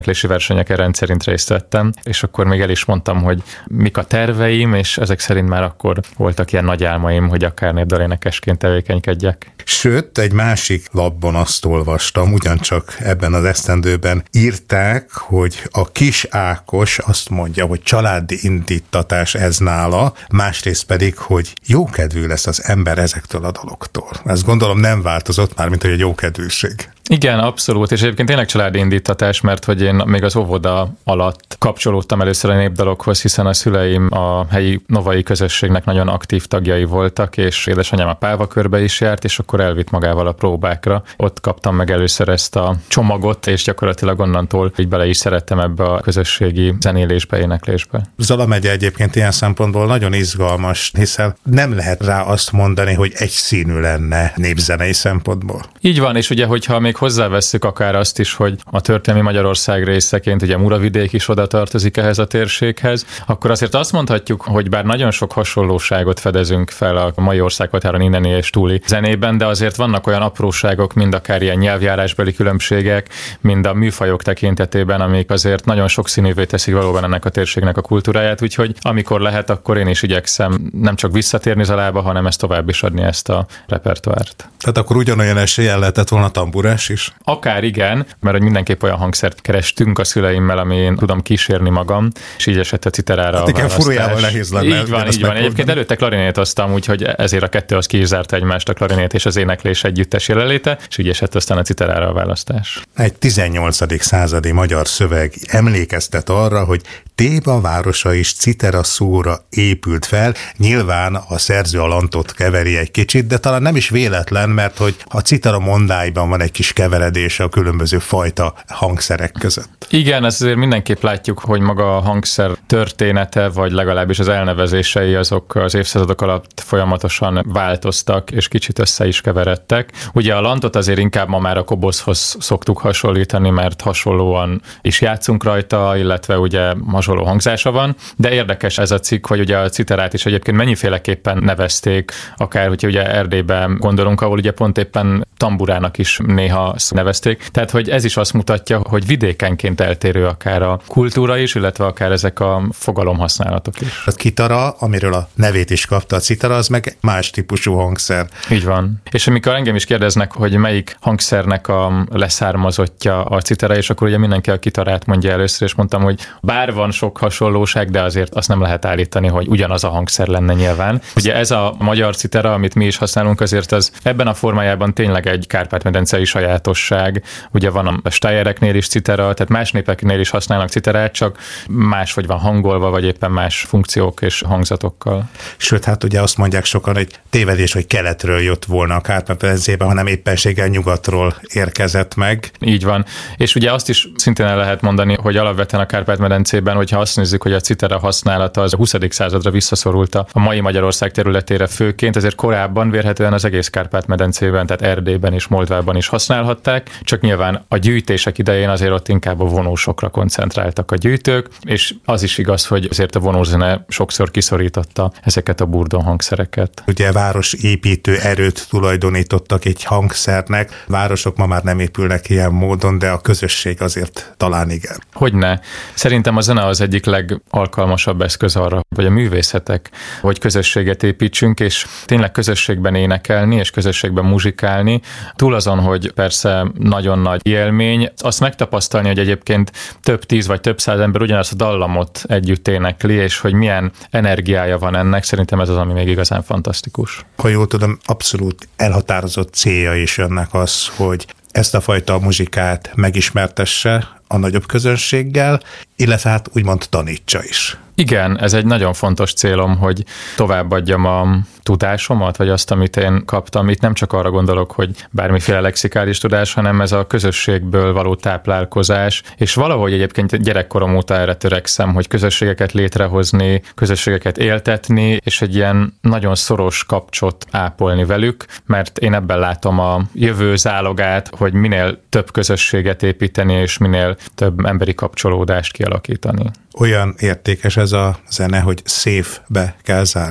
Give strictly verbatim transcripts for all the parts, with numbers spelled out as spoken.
éneklési versenyeken rendszerint részt vettem, és akkor még el is mondtam, hogy mik a terveim, és ezek szerint már akkor voltak ilyen nagy álmaim, hogy akár népdalénekesként tevékenykedjek. Sőt, egy másik lapban azt olvastam, ugyancsak ebben az esztendőben írták, hogy a kis Ákos azt mondja, hogy családi indítatás ez nála, másrészt pedig, hogy jókedvű lesz az ember ezektől a daloktól. Ezt gondolom nem változott már, mint hogy egy jókedvűség. Igen, abszolút, és egyébként tényleg családi indítatás, mert hogy én még az óvoda alatt kapcsolódtam először a népdalokhoz, hiszen a szüleim a helyi novai közösségnek nagyon aktív tagjai voltak, és édesanyám a pálvakörbe is járt, és akkor elvitt magával a próbákra. Ott kaptam meg először ezt a csomagot, és gyakorlatilag onnantól így bele is szerettem ebbe a közösségi zenélésbe, éneklésbe. Zala megye egyébként ilyen szempontból nagyon izgalmas, hiszen nem lehet rá azt mondani, hogy egyszínű lenne népzenei szempontból. Így van, és ugye, hogyha még hozzávesszük akár azt is, hogy a történelmi Magyarország részeként ugye Muravidék is oda tartozik ehhez a térséghez, akkor azért azt mondhatjuk, hogy bár nagyon sok hasonlóságot fedezünk fel a mai országhatáron inneni és túli zenében, de azért vannak olyan apróságok, mind akár ilyen nyelvjárásbeli különbségek, mind a műfajok tekintetében, amik azért nagyon sokszínűvé teszik valóban ennek a térségnek a kultúráját, úgyhogy amikor lehet, akkor én is igyekszem nem csak visszatérni Zalába, hanem ezt tovább is adni, ezt a repertoárt. Tehát akkor ugyanolyan eséllyel lehetett volna tamburás is? Akár igen, mert hogy mindenképp olyan hangszert kerestünk a szüleimmel, ami én tudom kísérni magam, és így esett a citerára hát a választás. furujával nehéz lenne. Így van, így van. Egyébként előtte klarinétoztam, úgyhogy ezért a kettő az ki is zárta egymást, a klarinét és az éneklés együttes jelenléte, és így esett aztán a citerára a választás. Egy tizennyolcadik századi magyar szöveg emlékeztet arra, hogy Téba városa is citera szóra épült fel, nyilván a szerző a lantot keveri egy kicsit, de talán nem is véletlen, mert hogy a citera mondáiban van egy kis keveredés a különböző fajta hangszerek között. Igen, ezt azért mindenképp látjuk, hogy maga a hangszer története, vagy legalábbis az elnevezései azok az évszázadok alatt folyamatosan változtak, és kicsit össze is keveredtek. Ugye a lantot azért inkább ma már a kobozhoz szoktuk hasonlítani, mert hasonlóan is játszunk rajta, illetve ugye hasonló hangzása van, de érdekes ez a cikk, hogy ugye a citerát is egyébként mennyiféleképpen nevezték, akár hogyha ugye Erdélyben gondolunk, ahol ugye pont éppen tamburának is néha nevezték. Tehát, hogy ez is azt mutatja, hogy vidékenként eltérő akár a kultúra is, illetve akár ezek a fogalomhasználatok is. A kitara, amiről a nevét is kapta a citara, az meg más típusú hangszer. Így van. És amikor engem is kérdeznek, hogy melyik hangszernek a leszármazottja a citara, és akkor ugye mindenki a kitarát mondja először, és mondtam, hogy bár van sok hasonlóság, de azért azt nem lehet állítani, hogy ugyanaz a hangszer lenne nyilván. Ugye ez a magyar citara, amit mi is használunk, azért az ebben a formájában tényleg egy kárpát-medencei sajátosság. Ugye van a stájereknél is citera, tehát más népeknél is használnak citerát, csak máshogy van hangolva, vagy éppen más funkciók és hangzatokkal. Sőt, hát ugye azt mondják sokan, hogy tévedés, hogy keletről jött volna a Kárpát-medencében, hanem éppenséggel nyugatról érkezett meg. Így van. És ugye azt is szintén el lehet mondani, hogy alapvetően a Kárpát-medencében, hogyha azt nézzük, hogy a citera használata az a huszadik századra visszaszorult a mai Magyarország területére főként, ezért korábban vérhetően az egész Kárpát-medencében, tehát Erdélyben és Moldvában is használhatták, csak nyilván a gyűjtések idején azért ott inkább a vonósokra koncentráltak a gyűjtők, és az is igaz, hogy azért a vonózene sokszor kiszorította ezeket a burdon hangszereket. Ugye városépítő erőt tulajdonítottak egy hangszernek, városok ma már nem épülnek ilyen módon, de a közösség azért talán igen. Hogyne. Szerintem a zene az egyik legalkalmasabb eszköz arra, hogy a művészetek, hogy közösséget építsünk, és tényleg közösségben énekelni, és közösségben muzsikálni. Túl azon, hogy persze nagyon nagy élmény, azt megtapasztalni, hogy egyébként több tíz vagy több száz ember ugyanazt a dallamot együtt énekli, és hogy milyen energiája van ennek, szerintem ez az, ami még igazán fantasztikus. Ha jól tudom, abszolút elhatározott célja is önnek az, hogy ezt a fajta muzsikát megismertesse a nagyobb közönséggel, illetve hát úgymond tanítsa is. Igen, ez egy nagyon fontos célom, hogy továbbadjam a tudásomat, vagy azt, amit én kaptam. Itt nem csak arra gondolok, hogy bármiféle lexikális tudás, hanem ez a közösségből való táplálkozás, és valahogy egyébként gyerekkorom óta erre törekszem, hogy közösségeket létrehozni, közösségeket éltetni, és egy ilyen nagyon szoros kapcsot ápolni velük, mert én ebben látom a jövő zálogát, hogy minél több közösséget építeni, és minél több emberi kapcsolódást kialakítani. Olyan értékes ez a zene, hogy safe-be kell zárni?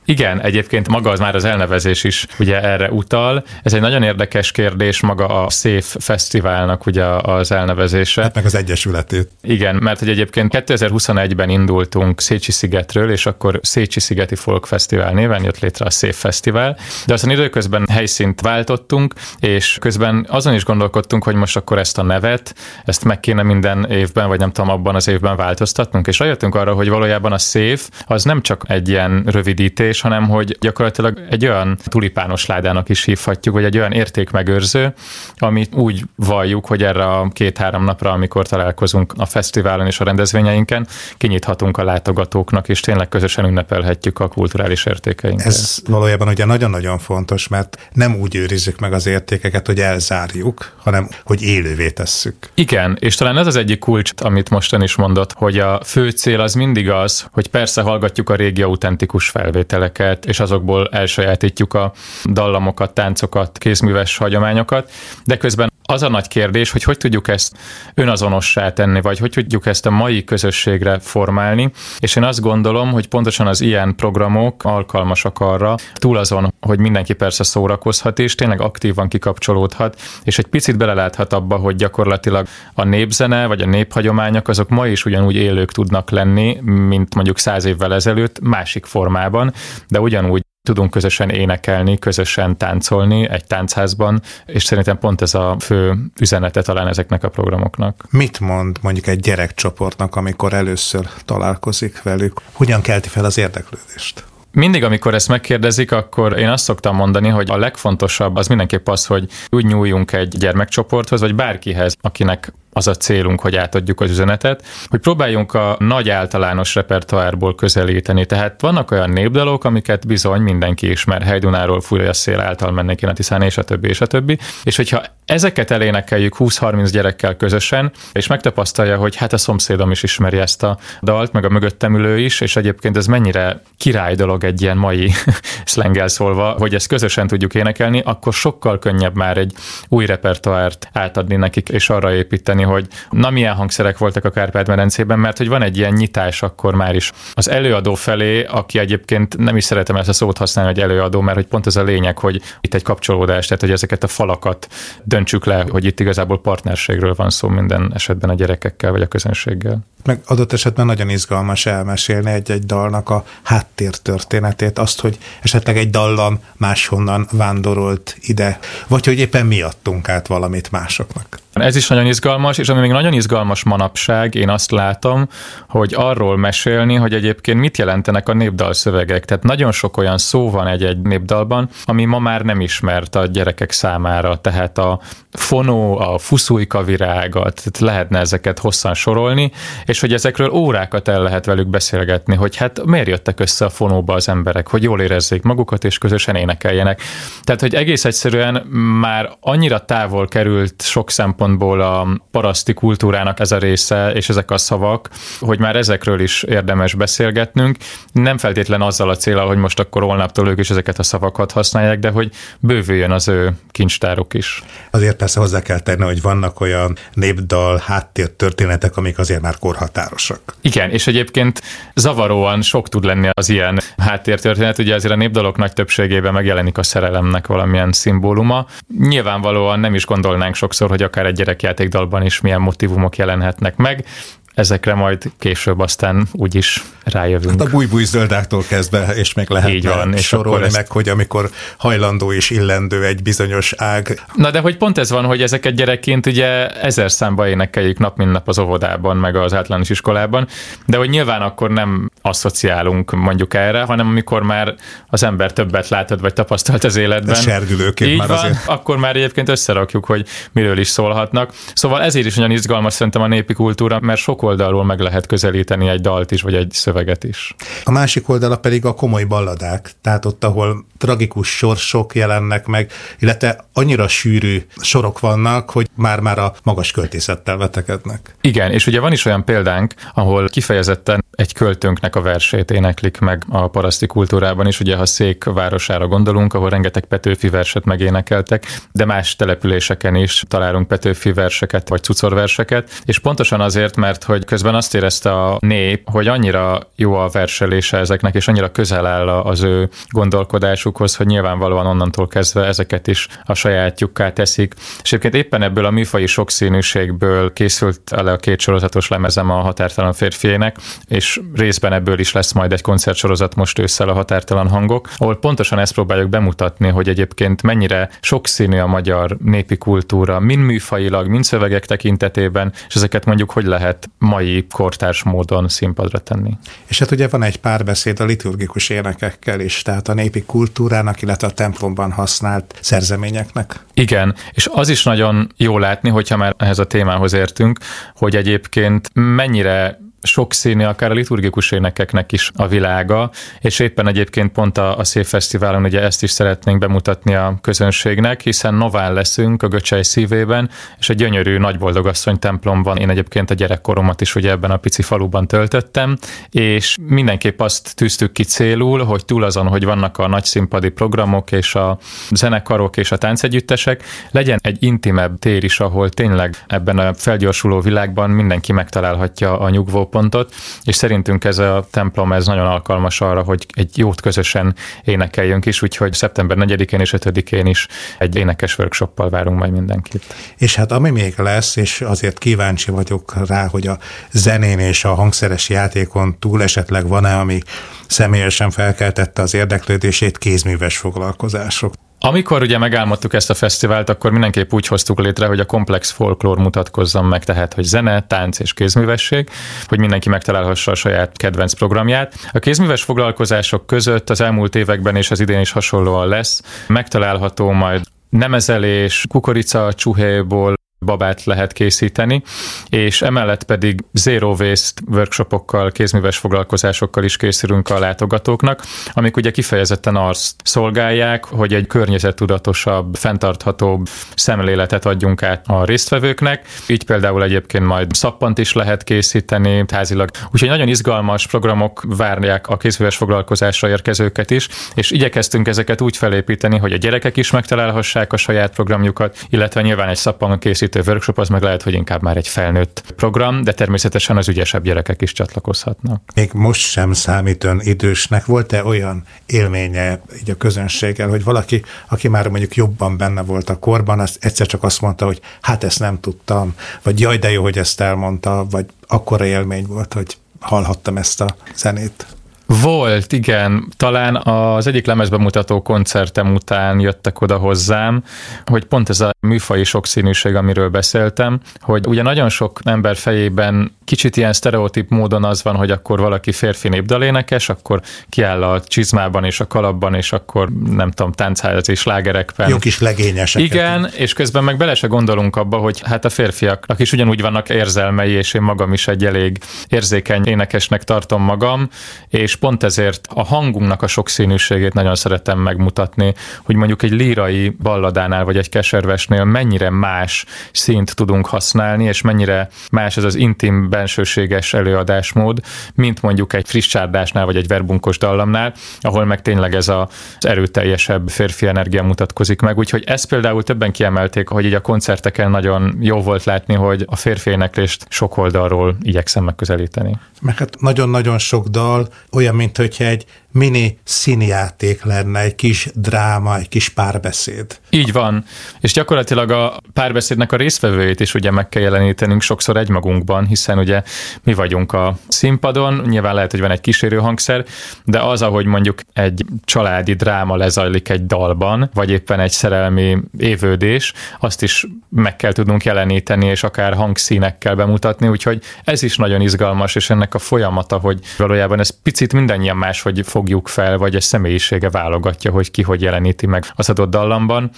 Igen, egyébként maga az már az elnevezés is ugye erre utal. Ez egy nagyon érdekes kérdés maga a Széf Fesztiválnak ugye az elnevezése. Hát meg az egyesületét. Igen, mert hogy egyébként kétezer-huszonegyben indultunk Szécsi-szigetről, és akkor Szécsi-szigeti Folk Fesztivál néven jött létre a Széf Fesztivál, de aztán időközben helyszínt váltottunk, és közben azon is gondolkodtunk, hogy most akkor ezt a nevet, ezt meg kéne minden évben, vagy nem tudom, abban az évben változtatnunk, és rájöttünk arra, hogy valójában a Széf az nem csak egy ilyen rövidítés, hanem hogy gyakorlatilag egy olyan tulipános ládának is hívhatjuk, vagy egy olyan értékmegőrző, amit úgy valljuk, hogy erre a két-három napra, amikor találkozunk a fesztiválon és a rendezvényeinken, kinyithatunk a látogatóknak, és tényleg közösen ünnepelhetjük a kulturális értékeinket. Ez valójában ugye nagyon-nagyon fontos, mert nem úgy őrizzük meg az értékeket, hogy elzárjuk, hanem hogy élővé tesszük. Igen, és talán ez az egyik kulcs, amit mostan is mondott, hogy a fő cél az mindig az, hogy persze hallgatjuk a régi autentikus felvételeket, és azokból elsajátítjuk a dallamokat, táncokat, kézműves hagyományokat, de közben az a nagy kérdés, hogy hogy tudjuk ezt önazonossá tenni, vagy hogy tudjuk ezt a mai közösségre formálni, és én azt gondolom, hogy pontosan az ilyen programok alkalmasak arra, túl azon, hogy mindenki persze szórakozhat, és tényleg aktívan kikapcsolódhat, és egy picit beleláthat abba, hogy gyakorlatilag a népzene, vagy a néphagyományok, azok ma is ugyanúgy élők tudnak lenni, mint mondjuk száz évvel ezelőtt, másik formában, de ugyanúgy tudunk közösen énekelni, közösen táncolni egy táncházban, és szerintem pont ez a fő üzenete talán ezeknek a programoknak. Mit mond mondjuk egy gyerekcsoportnak, amikor először találkozik velük? Hogyan kelti fel az érdeklődést? Mindig, amikor ezt megkérdezik, akkor én azt szoktam mondani, hogy a legfontosabb az mindenképp az, hogy úgy nyúljunk egy gyermekcsoporthoz, vagy bárkihez, akinek az a célunk, hogy átadjuk az üzenetet, hogy próbáljunk a nagy általános repertoárból közelíteni. Tehát vannak olyan népdalok, amiket bizony mindenki ismer, Hejdunáról fúj a szél, által mennék én a Tiszán, és a többi, és a többi. És hogyha ezeket elénekeljük húsz-harminc gyerekkel közösen, és megtapasztalja, hogy hát a szomszédom is ismeri ezt a dalt, meg a mögöttem ülő is, és egyébként ez mennyire király dolog egy ilyen mai szlenggel szólva, hogy ezt közösen tudjuk énekelni, akkor sokkal könnyebb már egy új repertoárt átadni nekik, és arra építeni, hogy na milyen hangszerek voltak a Kárpát-medencében, mert hogy van egy ilyen nyitás akkor már is az előadó felé, aki egyébként nem is szeretem ezt a szót használni, hogy előadó, mert hogy pont ez a lényeg, hogy itt egy kapcsolódás, tehát hogy ezeket a falakat döntsük le, hogy itt igazából partnerségről van szó minden esetben a gyerekekkel vagy a közönséggel. Meg adott esetben nagyon izgalmas elmesélni egy-egy dalnak a háttértörténetét, azt, hogy esetleg egy dallam máshonnan vándorolt ide, vagy hogy éppen mi adtunk át valamit másoknak. Ez is nagyon izgalmas, és ami még nagyon izgalmas manapság, én azt látom, hogy arról mesélni, hogy egyébként mit jelentenek a népdalszövegek. Tehát nagyon sok olyan szó van egy-egy népdalban, ami ma már nem ismert a gyerekek számára. Tehát a fonó, a fuszújkavirágat, tehát lehetne ezeket hosszan sorolni, és hogy ezekről órákat el lehet velük beszélgetni, hogy hát miért jöttek össze a fonóba az emberek, hogy jól érezzék magukat, és közösen énekeljenek. Tehát, hogy egész egyszerűen már annyira távol került sok szempontból a paraszti kultúrának ez a része, és ezek a szavak, hogy már ezekről is érdemes beszélgetnünk. Nem feltétlen azzal a céllal, hogy most akkor holnaptól ők is ezeket a szavakat használják, de hogy bővüljön az ő kincstáruk is. Azért persze hozzá kell tenni, hogy vannak olyan népdal háttértörténetek, amik azért már korhatárosak. Igen, és egyébként zavaróan sok tud lenni az ilyen háttértörténet, ugye azért a népdalok nagy többségében megjelenik a szerelemnek valamilyen szimbóluma. Nyilvánvalóan nem is gondolnánk sokszor, hogy akár egy gyerekjátékdalban is milyen motívumok jelenhetnek meg. Ezekre majd később aztán úgyis rájövünk. Hát a bújbúj zöldáktól kezdve, és még lehetne sorolni meg, ezt... hogy amikor hajlandó és illendő egy bizonyos ág. Na de hogy pont ez van, hogy ezeket gyerekként ugye ezer számba énekeljük nap mint nap az óvodában, meg az általános iskolában, de hogy nyilván akkor nem asszociálunk mondjuk erre, hanem amikor már az ember többet látod, vagy tapasztalt az életben. Ez serdülőként már van, azért. Akkor már egyébként összerakjuk, hogy miről is szólhatnak. Szóval ezért is nagyon izgalmas szerintem a népi kultúra, mert sok oldalról meg lehet közelíteni egy dalt is, vagy egy szöveget is. A másik oldala pedig a komoly balladák, tehát ott, ahol tragikus sorsok jelennek meg, illetve annyira sűrű sorok vannak, hogy már-már a magas költészettel vetekednek. Igen, és ugye van is olyan példánk, ahol kifejezetten egy költőnknek a versét éneklik meg a paraszti kultúrában is, ugye ha Szék városára gondolunk, ahol rengeteg Petőfi verset megénekeltek, de más településeken is találunk Petőfi verseket, vagy cucorverseket, és pontosan azért, mert hogy közben azt érezte a nép, hogy annyira jó a verselése ezeknek, és annyira közel áll az ő gondolkodásukhoz, hogy nyilvánvalóan onnantól kezdve ezeket is a sajátjukká teszik. És egyébként éppen ebből a műfaji sokszínűségből készült el a két sorozatos lemezem a Határtalan férfiének, és részben ebből is lesz majd egy koncertsorozat most ősszel, a Határtalan hangok, ahol pontosan ezt próbáljuk bemutatni, hogy egyébként mennyire sokszínű a magyar népi kultúra, mind műfajilag, mind szövegek tekintetében, és ezeket mondjuk hogy lehet mai kortárs módon színpadra tenni. És hát ugye van egy párbeszéd a liturgikus énekekkel is, tehát a népi kultúrának, illetve a templomban használt szerzeményeknek. Igen, és az is nagyon jó látni, hogyha már ehhez a témához értünk, hogy egyébként mennyire sokszínű akár a liturgikus énekeknek is a világa, és éppen egyébként pont a, a Szép Fesztiválon ugye ezt is szeretnénk bemutatni a közönségnek, hiszen Nován leszünk a Göcsej szívében, és egy gyönyörű Nagyboldogasszony templomban. Én egyébként a gyerekkoromat is ugye ebben a pici faluban töltöttem, és mindenképp azt tűztük ki célul, hogy túl azon, hogy vannak a nagyszínpadi programok és a zenekarok és a táncegyüttesek, legyen egy intimebb tér is, ahol tényleg ebben a felgyorsuló világban mindenki megtalálhatja a nyugvó pontot, és szerintünk ez a templom ez nagyon alkalmas arra, hogy egy jót közösen énekeljünk is, úgyhogy szeptember negyedikén és ötödikén is egy énekes workshoppal várunk majd mindenkit. És hát ami még lesz, és azért kíváncsi vagyok rá, hogy a zenén és a hangszeres játékon túl esetleg van-e, ami személyesen felkeltette az érdeklődését, kézműves foglalkozások. Amikor ugye megálmodtuk ezt a fesztivált, akkor mindenképp úgy hoztuk létre, hogy a komplex folklór mutatkozzon meg, tehát hogy zene, tánc és kézművesség, hogy mindenki megtalálhassa a saját kedvenc programját. A kézműves foglalkozások között az elmúlt években és az idén is hasonlóan lesz, megtalálható majd nemezelés, kukorica csuhéból babát lehet készíteni, és emellett pedig zero waste workshopokkal, kézműves foglalkozásokkal is készülünk a látogatóknak, amik ugye kifejezetten azt szolgálják, hogy egy környezettudatosabb, fenntarthatóbb szemléletet adjunk át a résztvevőknek. Így például egyébként majd szappant is lehet készíteni házilag. Úgyhogy nagyon izgalmas programok várják a kézműves foglalkozásra érkezőket is, és igyekeztünk ezeket úgy felépíteni, hogy a gyerekek is megtalálhassák a saját programjukat, illetve nyilván egy szappan készít workshop, az meg lehet, hogy inkább már egy felnőtt program, de természetesen az ügyesebb gyerekek is csatlakozhatnak. Még most sem számít ön idősnek. Volt-e olyan élménye így a közönséggel, hogy valaki, aki már mondjuk jobban benne volt a korban, az egyszer csak azt mondta, hogy hát ezt nem tudtam, vagy jaj, de jó, hogy ezt elmondta, vagy akkora élmény volt, hogy hallhattam ezt a zenét? Volt, igen. Talán az egyik lemezbemutató koncertem után jöttek oda hozzám, hogy pont ez a műfaji sokszínűség, amiről beszéltem, hogy ugye nagyon sok ember fejében kicsit ilyen sztereotíp módon az van, hogy akkor valaki férfi népdalénekes, akkor kiáll a csizmában és a kalapban, és akkor nem tudom, táncházi slágerekben. Jó kis legényesek. Igen, és közben meg bele se gondolunk abba, hogy hát a férfiaknak is ugyanúgy vannak érzelmei, és én magam is egy elég érzékeny énekesnek tartom magam, és pont ezért a hangunknak a sokszínűségét nagyon szeretem megmutatni, hogy mondjuk egy lírai balladánál vagy egy keservesnél mennyire más színt tudunk használni, és mennyire más ez az intim, bensőséges előadásmód, mint mondjuk egy friss csárdásnál vagy egy verbunkos dallamnál, ahol meg tényleg ez az erőteljesebb férfi energia mutatkozik meg. Úgyhogy ezt például többen kiemelték, hogy így a koncerteken nagyon jó volt látni, hogy a férfi éneklést sok oldalról igyekszem megközelíteni. Mert hát nagyon-nagyon sok dal olyan, mint hogyha egy mini színjáték lenne, egy kis dráma, egy kis párbeszéd. Így van. És gyakorlatilag a párbeszédnek a résztvevőjét is ugye meg kell jelenítenünk sokszor egymagunkban, hiszen ugye mi vagyunk a színpadon, nyilván lehet, hogy van egy kísérő hangszer, de az, ahogy mondjuk egy családi dráma lezajlik egy dalban, vagy éppen egy szerelmi évődés, azt is meg kell tudnunk jeleníteni, és akár hangszínekkel bemutatni, úgyhogy ez is nagyon izgalmas, és ennek a folyamata, hogy valójában ez picit mindannyian máshogy fogjuk fel, vagy egy személyisége válogatja, hogy ki hogy jeleníti meg az adott dallamban.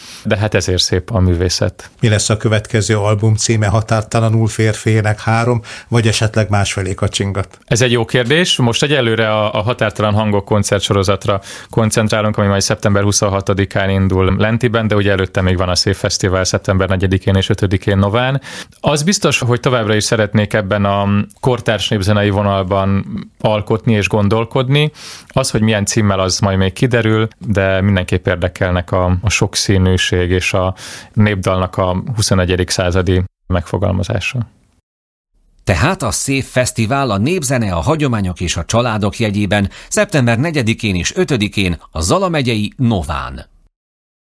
de hát ezért szép a művészet. Mi lesz a következő album címe? Határtalanul férfiének három, vagy esetleg másfelé kacsingat? Ez egy jó kérdés. Most egyelőre a, a Határtalan Hangok koncertsorozatra koncentrálunk, ami majd szeptember huszonhatodikán indul Lentiben, de ugye előtte még van a Szép Fesztivál szeptember negyedikén és ötödikén Nován. Az biztos, hogy továbbra is szeretnék ebben a kortárs népzenei vonalban alkotni és gondolkodni. Az, hogy milyen címmel, az majd még kiderül, de mindenképp érdekelnek a, a sokszínűség és a népdalnak a huszonegyedik századi megfogalmazása. Tehát a Szép Fesztivál a népzene, a hagyományok és a családok jegyében szeptember negyedikén és ötödikén a Zala megyei Nován.